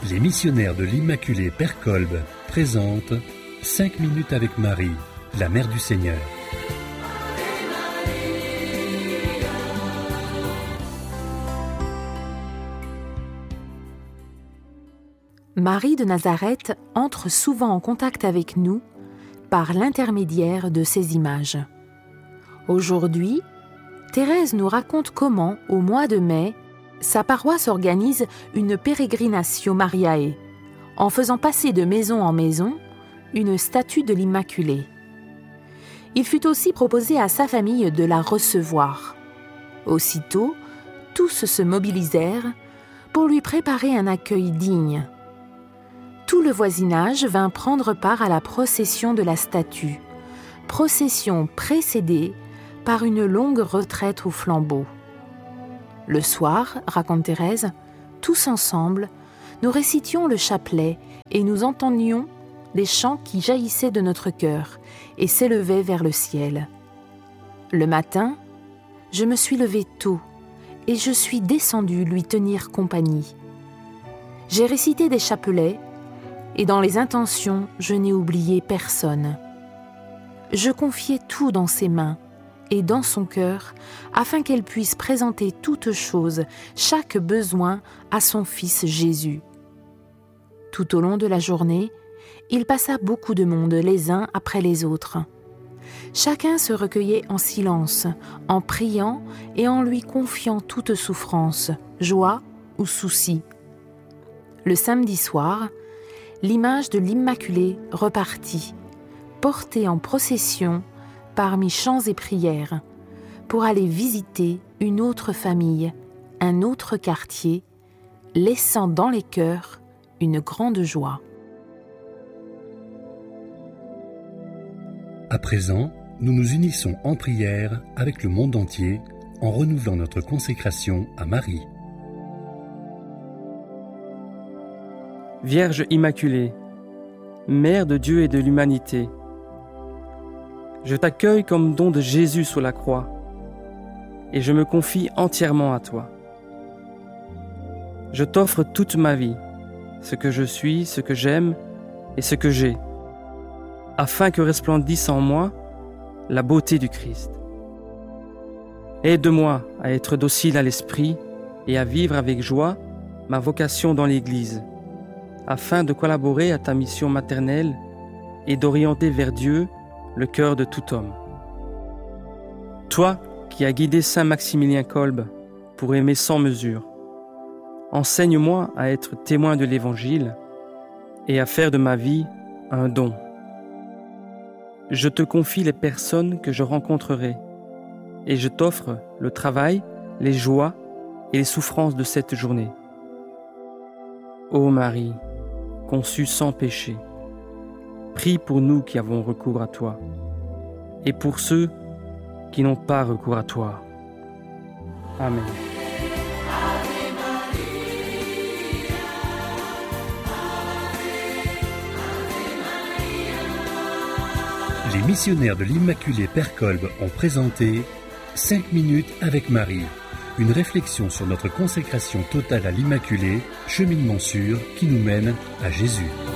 Les missionnaires de l'Immaculée Père Kolb présentent 5 minutes avec Marie, la Mère du Seigneur. Marie de Nazareth entre souvent en contact avec nous par l'intermédiaire de ces images. Aujourd'hui, Thérèse nous raconte comment, au mois de mai, sa paroisse organise une Peregrinatio Mariae, en faisant passer de maison en maison une statue de l'Immaculée. Il fut aussi proposé à sa famille de la recevoir. Aussitôt, tous se mobilisèrent pour lui préparer un accueil digne. Tout le voisinage vint prendre part à la procession de la statue, procession précédée par une longue retraite au flambeau. Le soir, raconte Thérèse, tous ensemble, nous récitions le chapelet et nous entendions les chants qui jaillissaient de notre cœur et s'élevaient vers le ciel. Le matin, je me suis levée tôt et je suis descendue lui tenir compagnie. J'ai récité des chapelets et dans les intentions, je n'ai oublié personne. Je confiai tout dans ses mains et dans son cœur, afin qu'elle puisse présenter toutes choses, chaque besoin à son Fils Jésus. Tout au long de la journée, il passa beaucoup de monde les uns après les autres. Chacun se recueillait en silence, en priant et en lui confiant toute souffrance, joie ou souci. Le samedi soir, l'image de l'Immaculée repartit, portée en procession parmi chants et prières, pour aller visiter une autre famille, un autre quartier, laissant dans les cœurs une grande joie. À présent, nous nous unissons en prière avec le monde entier en renouvelant notre consécration à Marie. Vierge Immaculée, Mère de Dieu et de l'humanité, je t'accueille comme don de Jésus sous la croix et je me confie entièrement à toi. Je t'offre toute ma vie, ce que je suis, ce que j'aime et ce que j'ai, afin que resplendisse en moi la beauté du Christ. Aide-moi à être docile à l'esprit et à vivre avec joie ma vocation dans l'Église, afin de collaborer à ta mission maternelle et d'orienter vers Dieu le cœur de tout homme. Toi qui as guidé Saint Maximilien Kolb pour aimer sans mesure, enseigne-moi à être témoin de l'Évangile et à faire de ma vie un don. Je te confie les personnes que je rencontrerai et je t'offre le travail, les joies et les souffrances de cette journée. Ô Marie, conçue sans péché, prie pour nous qui avons recours à toi et pour ceux qui n'ont pas recours à toi. Amen. Les missionnaires de l'Immaculée Père Kolb ont présenté 5 minutes avec Marie, une réflexion sur notre consécration totale à l'Immaculée, cheminement sûr qui nous mène à Jésus.